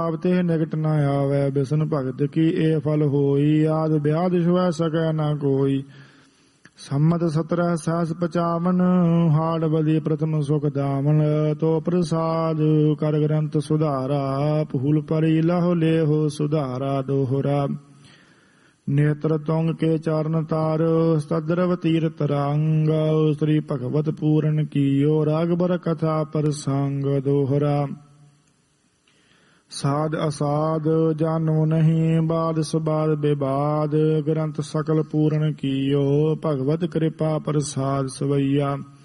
ਆਪ ਤੇ ਨਿਕਟ ਨ ਆਵੈ ਬਿਸਨ ਭਗਤ ਕੀ ਇਹ ਫਲ ਹੋਈ ਆਦ ਵਿਆਦ ਛੁਐ ਸਕੈ ਨਾ ਕੋਈ ਸੰਮਤ 17 ਸਹਸ 55 ਹਾੜ ਬਲੀ ਪ੍ਰਥਮ ਸੁਖ ਦਾਮਨ ਤੋ ਪ੍ਰਸਾਦ ਕਰ ਗ੍ਰੰਥ ਸੁਧਾਰਾ ਭੂਲ ਪਰੀ ਲਹੁ ਲੇਹੁ ਸੁਧਾਰਾ ਦੋਹਰਾ ਨੇਤਰ ਤੁੰਗ ਕੇ ਚਰਨ ਤਾਰ ਸਦਰਵ ਤੀਰਤ ਰੰਗ ਸ੍ਰੀ ਭਗਵਤ ਪੂਰਨ ਕੀਓ ਰਾਗਬਰ ਕਥਾ ਪ੍ਰਸੰਗ ਦੋਹਰਾ ਸਾਧ ਅਸਾਧ ਜਾਨੋ ਨਹੀਂ ਬਾਦ ਸੁਬਾਦ ਵਿਵਾਦ ਗ੍ਰੰਥ ਸਕਲ ਪੂਰਨ ਕੀਓ ਭਗਵਤ ਕਿਰਪਾ ਪ੍ਰਸਾਦ ਸਵਈਆ